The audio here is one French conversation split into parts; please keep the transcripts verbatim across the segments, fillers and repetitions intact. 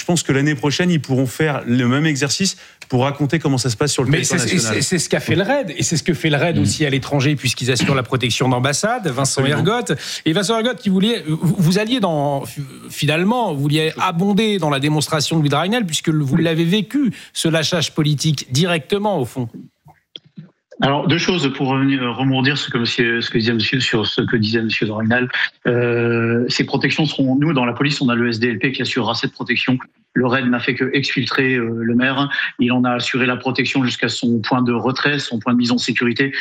pense que l'année prochaine, ils pourront faire le même exercice pour raconter comment ça se passe sur le Mais territoire c'est, national. c'est, c'est ce qu'a fait le R A I D, et c'est ce que fait le R A I D mmh. aussi à l'étranger, puisqu'ils assurent la protection d'ambassade. Vincent Ergotte. Et Vincent Ergotte, qui voulait, vous alliez dans, finalement, vous vouliez abonder dans la démonstration de Louis Dragnel, puisque vous l'avez vécu, ce lâchage politique, directement, au fond. Alors, deux choses pour revenir, remondir ce que, monsieur, ce que disait monsieur, sur ce que disait monsieur Dragnel. Euh, ces protections seront, nous, dans la police, on a le S D L P qui assurera cette protection. Le R A I D n'a fait que exfiltrer euh, le maire. Il en a assuré la protection jusqu'à son point de retrait, son point de mise en sécurité.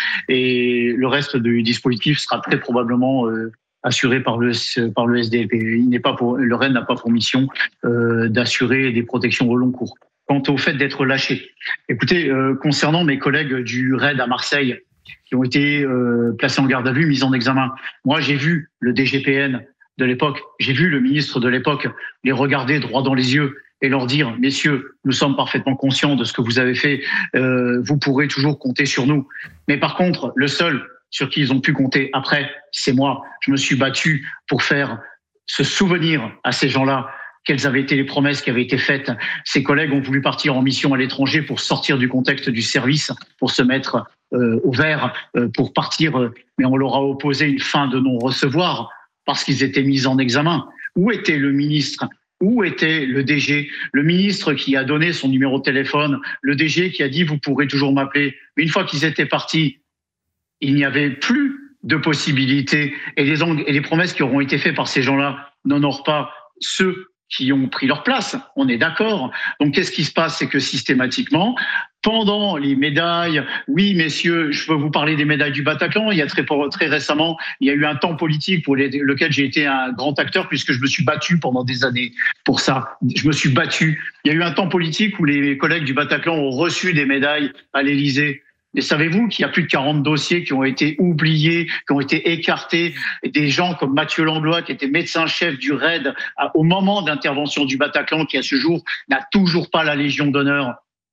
Et le reste du dispositif sera très probablement euh, assuré par le, par le S D L P. Il n'est pas pour, le R A I D n'a pas pour mission euh, d'assurer des protections au long cours. Quant au fait d'être lâché, écoutez, euh, concernant mes collègues du R A I D à Marseille qui ont été euh, placés en garde à vue, mis en examen, moi j'ai vu le D G P N de l'époque, j'ai vu le ministre de l'époque les regarder droit dans les yeux et leur dire « Messieurs, nous sommes parfaitement conscients de ce que vous avez fait, euh, vous pourrez toujours compter sur nous. » Mais par contre, le seul sur qui ils ont pu compter après, c'est moi. Je me suis battu pour faire ce souvenir à ces gens-là. Quelles avaient été les promesses qui avaient été faites. Ces collègues ont voulu partir en mission à l'étranger pour sortir du contexte du service, pour se mettre euh, au vert, euh, pour partir, euh, mais on leur a opposé une fin de non-recevoir parce qu'ils étaient mis en examen. Où était le ministre ? Où était le D G ? Le ministre qui a donné son numéro de téléphone, le D G qui a dit « vous pourrez toujours m'appeler ». Mais une fois qu'ils étaient partis, il n'y avait plus de possibilités. Et les, et les promesses qui auront été faites par ces gens-là n'honorent pas ceux qui ont pris leur place, on est d'accord. Donc, qu'est-ce qui se passe ? C'est que systématiquement, pendant les médailles, oui, messieurs, je peux vous parler des médailles du Bataclan. Il y a très, très récemment, il y a eu un temps politique pour les, lequel j'ai été un grand acteur puisque je me suis battu pendant des années pour ça. Je me suis battu. Il y a eu un temps politique où les collègues du Bataclan ont reçu des médailles à l'Élysée. Et savez-vous qu'il y a plus de quarante dossiers qui ont été oubliés, qui ont été écartés, et des gens comme Mathieu Langlois, qui était médecin-chef du R A I D au moment d'intervention du Bataclan, qui à ce jour n'a toujours pas la Légion d'honneur.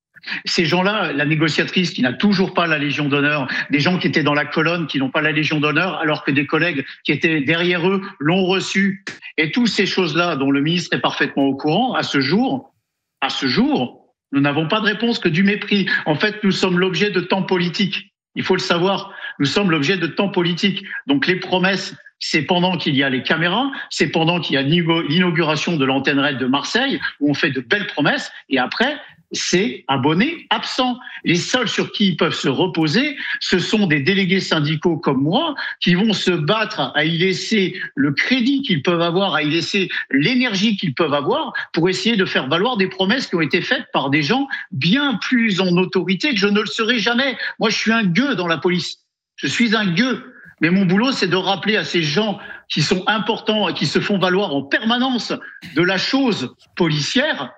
Ces gens-là, la négociatrice qui n'a toujours pas la Légion d'honneur, des gens qui étaient dans la colonne qui n'ont pas la Légion d'honneur, alors que des collègues qui étaient derrière eux l'ont reçu. Et toutes ces choses-là dont le ministre est parfaitement au courant, à ce jour, à ce jour, nous n'avons pas de réponse que du mépris. En fait, nous sommes l'objet de temps politiques. Il faut le savoir. Nous sommes l'objet de temps politiques. Donc, les promesses, c'est pendant qu'il y a les caméras, c'est pendant qu'il y a l'inauguration de l'antenne R A I D de Marseille, où on fait de belles promesses. Et après, c'est abonnés absents. Les seuls sur qui ils peuvent se reposer, ce sont des délégués syndicaux comme moi qui vont se battre à y laisser le crédit qu'ils peuvent avoir, à y laisser l'énergie qu'ils peuvent avoir pour essayer de faire valoir des promesses qui ont été faites par des gens bien plus en autorité que je ne le serai jamais. Moi, je suis un gueux dans la police. Je suis un gueux. Mais mon boulot, c'est de rappeler à ces gens qui sont importants et qui se font valoir en permanence de la chose policière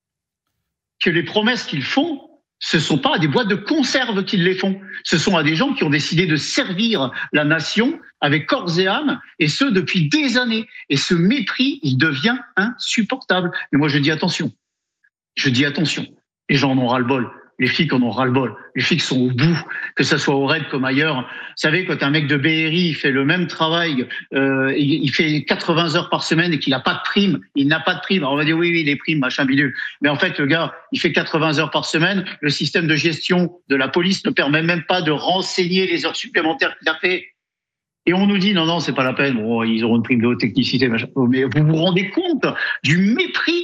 que les promesses qu'ils font, ce ne sont pas à des boîtes de conserve qu'ils les font. Ce sont à des gens qui ont décidé de servir la nation avec corps et âme, et ce, depuis des années. Et ce mépris, il devient insupportable. Mais moi, je dis attention. Je dis attention. Les gens en ont ras-le-bol. Les flics en ont ras-le-bol. Les flics sont au bout, que ça soit au R A I D comme ailleurs. Vous savez, quand un mec de B R I fait le même travail, euh, il, il fait quatre-vingts heures par semaine et qu'il n'a pas de prime, il n'a pas de prime. Alors on va dire oui, oui, les primes, machin bidule. Mais en fait, le gars, il fait quatre-vingts heures par semaine. Le système de gestion de la police ne permet même pas de renseigner les heures supplémentaires qu'il a fait. Et on nous dit non, non, c'est pas la peine. Bon, ils auront une prime de haute technicité, machin. Mais vous vous rendez compte du mépris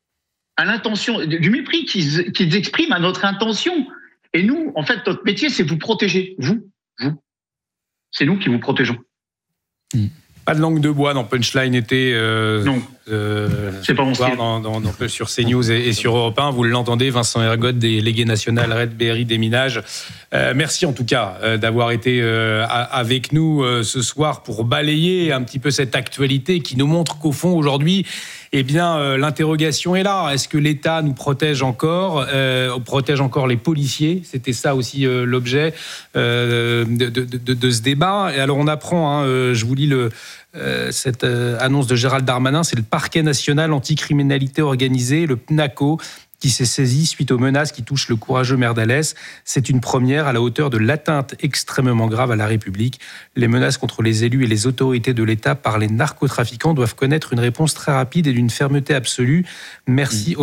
à l'intention, du mépris qu'ils, qu'ils expriment à notre intention. Et nous, en fait, notre métier, c'est vous protéger. Vous, vous. C'est nous qui vous protégeons. Pas de langue de bois dans Punchline était. Euh, non. Euh, c'est pas mon style. Dans, dans, dans, sur CNews et, et sur Europe un, vous l'entendez, Vincent Ergotte, délégué national R A I D B R I Déminage. Euh, merci en tout cas euh, d'avoir été euh, avec nous euh, ce soir pour balayer un petit peu cette actualité qui nous montre qu'au fond aujourd'hui, eh bien, euh, l'interrogation est là. Est-ce que l'État nous protège encore, euh, protège encore les policiers ? C'était ça aussi euh, l'objet euh, de, de, de, de ce débat. Et alors, on apprend, hein, euh, je vous lis le, euh, cette euh, annonce de Gérald Darmanin, c'est le Parquet national anticriminalité organisée, le PNACO, qui s'est saisi suite aux menaces qui touchent le courageux maire d'Alès. C'est une première à la hauteur de l'atteinte extrêmement grave à la République. Les menaces contre les élus et les autorités de l'État par les narcotrafiquants doivent connaître une réponse très rapide et d'une fermeté absolue. Merci. Mmh.